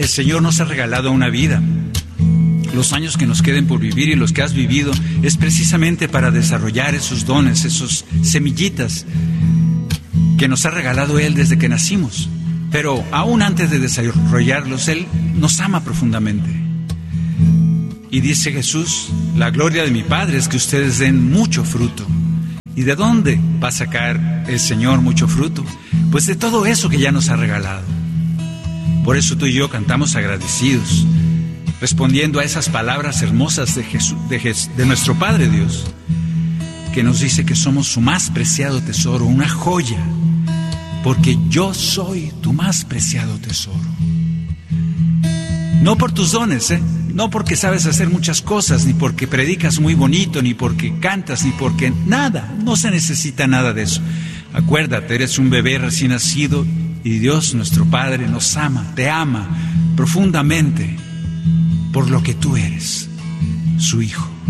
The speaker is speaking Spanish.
el Señor nos ha regalado una vida. Los años que nos queden por vivir y los que has vivido es precisamente para desarrollar esos dones, esos semillitas que nos ha regalado Él desde que nacimos. Pero aún antes de desarrollarlos, Él nos ama profundamente. Y dice Jesús, la gloria de mi Padre es que ustedes den mucho fruto. ¿Y de dónde va a sacar el Señor mucho fruto? Pues de todo eso que ya nos ha regalado. Por eso tú y yo cantamos agradecidos, respondiendo a esas palabras hermosas de Jesús, de nuestro Padre Dios, que nos dice que somos su más preciado tesoro, una joya, porque yo soy tu más preciado tesoro. No por tus dones, no porque sabes hacer muchas cosas, ni porque predicas muy bonito, ni porque cantas, ni porque nada, no se necesita nada de eso. Acuérdate, eres un bebé recién nacido y Dios, nuestro Padre, nos ama, te ama profundamente por lo que tú eres, su hijo.